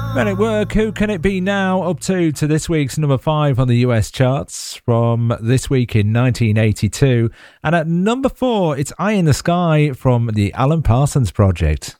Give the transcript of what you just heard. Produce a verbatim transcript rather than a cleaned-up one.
Men at Work, Who Can It Be Now? Up to to this week's number five on the U S charts from this week in nineteen eighty-two. And at number four, it's Eye in the Sky from the Alan Parsons Project.